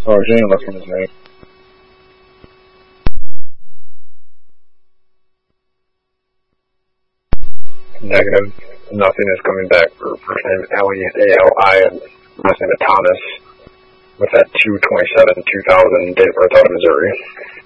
Oh, she ain't listening to me. Negative. Nothing is coming back for first name Ellie, A-L-I, and last name is Thomas, with that 2/27/2000 date of birth out of Missouri.